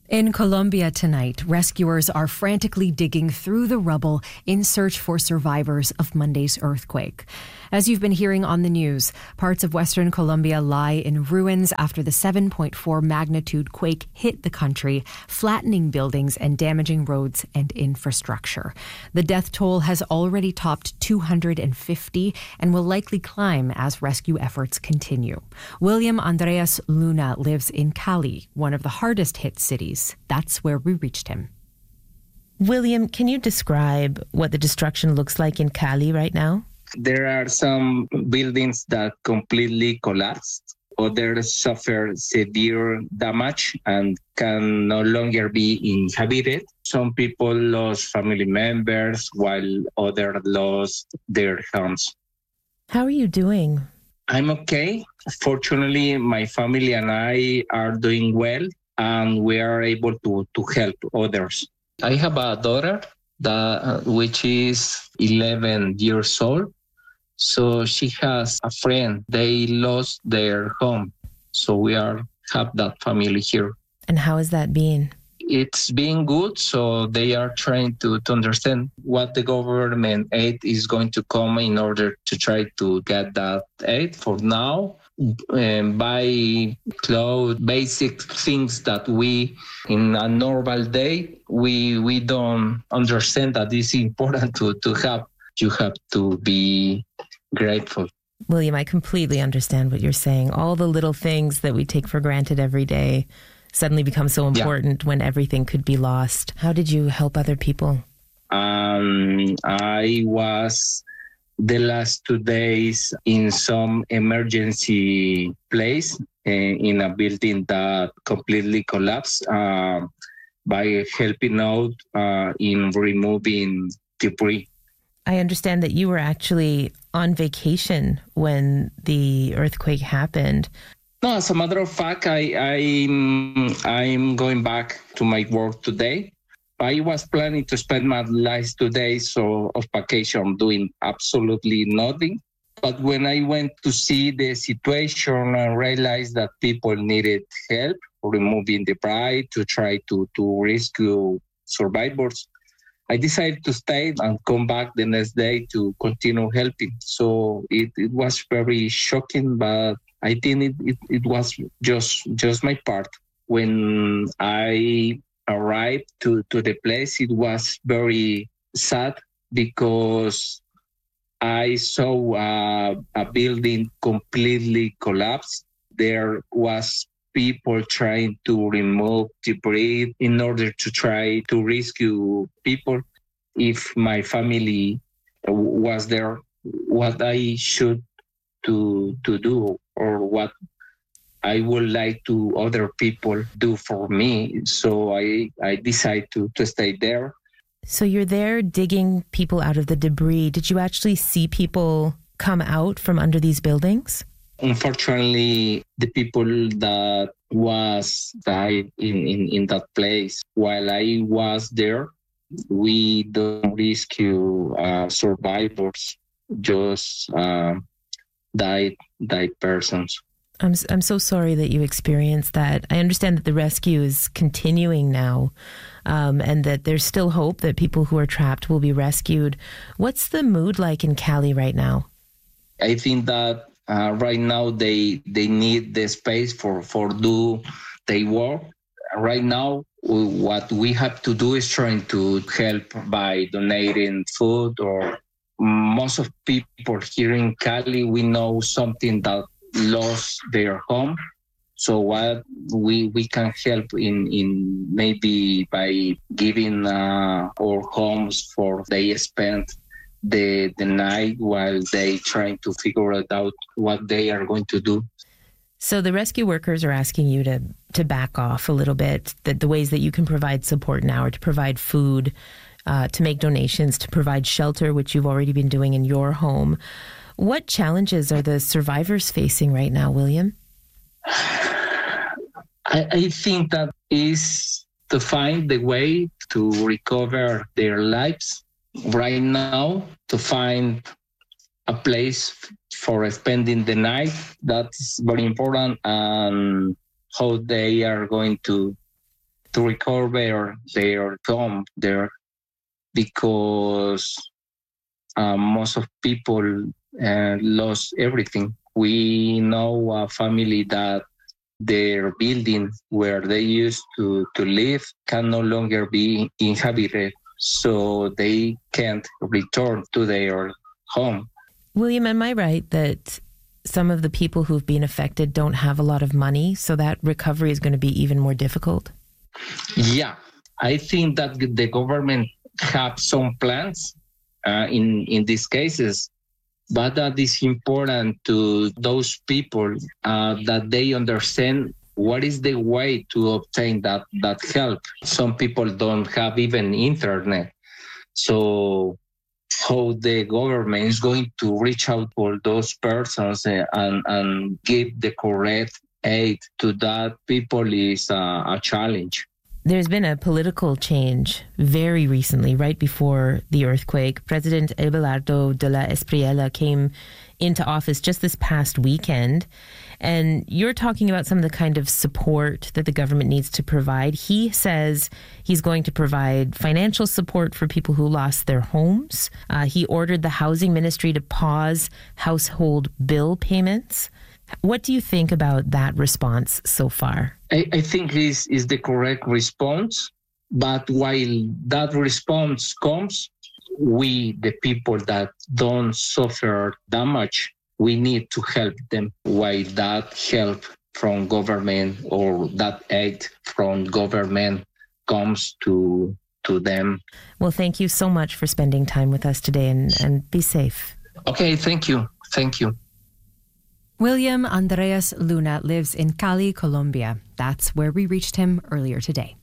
In Colombia tonight, rescuers are frantically digging through the rubble in search for survivors of Monday's earthquake. As you've been hearing on the news, parts of Western Colombia lie in ruins after the 7.4 magnitude quake hit the country, flattening buildings and damaging roads and infrastructure. The death toll has already topped 250 and will likely climb as rescue efforts continue. William Andreas Luna lives in Cali, one of the hardest hit cities. That's where we reached him. William, can you describe what the destruction looks like in Cali right now? There are some buildings that completely collapsed. Others suffer severe damage and can no longer be inhabited. Some people lost family members while others lost their homes. How are you doing? I'm okay. Fortunately, my family and I are doing well, and we are able to help others. I have a daughter which is 11 years old. So she has a friend. They lost their home. So we have that family here. And how has that been? It's been good. So they are trying to understand what the government aid is going to come in order to try to get that aid. For now, buy clothes, basic things that we, in a normal day, we don't understand that it's important to have. You have to be grateful. William, I completely understand what you're saying. All the little things that we take for granted every day suddenly become so important when everything could be lost. How did you help other people? I was the last 2 days in some emergency place in a building that completely collapsed by helping out in removing debris. I understand that you were actually on vacation when the earthquake happened. No, as a matter of fact, I'm going back to my work today. I was planning to spend my last 2 days of vacation doing absolutely nothing. But when I went to see the situation and realized that people needed help removing debris to try to rescue survivors, I decided to stay and come back the next day to continue helping. So it was very shocking, but I think it was just my part. When I arrived to the place, it was very sad because I saw a building completely collapse. There was people trying to remove debris in order to try to rescue people. If my family was there, what I should to do or what I would like to other people do for me. So I decided to stay there. So you're there digging people out of the debris. Did you actually see people come out from under these buildings? Unfortunately, the people that was died in that place, while I was there, we don't rescue survivors, just died persons. I'm so sorry that you experienced that. I understand that the rescue is continuing now, and that there's still hope that people who are trapped will be rescued. What's the mood like in Cali right now? I think that right now they need the space for do their work. Right now, what we have to do is trying to help by donating food, or most of people here in Cali, we know something that lost their home. So what we can help in maybe by giving our homes for they spent the night while they trying to figure it out what they are going to do. So the rescue workers are asking you to back off a little bit, that the ways that you can provide support now are to provide food, to make donations, to provide shelter, which you've already been doing in your home. What challenges are the survivors facing right now, William? I think that is to find the way to recover their lives right now, to find a place for spending the night. That's very important, and how they are going to to recover their home there, because most of people lost everything. We know a family that their building where they used to live can no longer be inhabited, so they can't return to their home. William, am I right that some of the people who've been affected don't have a lot of money, so that recovery is going to be even more difficult? Yeah, I think that the government have some plans in these cases, but that is important to those people that they understand what is the way to obtain that help. Some people don't have even internet. So how the government is going to reach out for those persons and give the correct aid to that people is a challenge. There's been a political change very recently, right before the earthquake. President Abelardo de la Espriella came into office just this past weekend. And you're talking about some of the kind of support that the government needs to provide. He says he's going to provide financial support for people who lost their homes. He ordered the housing ministry to pause household bill payments. What do you think about that response so far? I think this is the correct response. But while that response comes, we, the people that don't suffer damage, we need to help them. While that help from government or that aid from government comes to them. Well, thank you so much for spending time with us today, and be safe. Okay, thank you. Thank you. William Andres Luna lives in Cali, Colombia. That's where we reached him earlier today.